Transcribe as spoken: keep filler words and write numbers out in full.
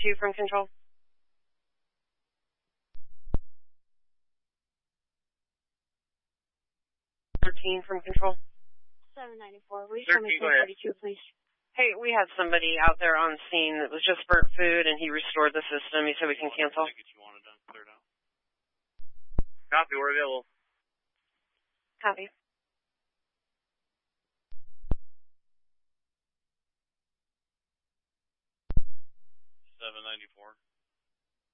two from control. thirteen from control. seven ninety-four. Will you show me ten forty-two, please? Hey, we had somebody out there on scene that was just burnt food, and he restored the system. He said we can cancel. Copy, we're available. Copy. seven ninety-four.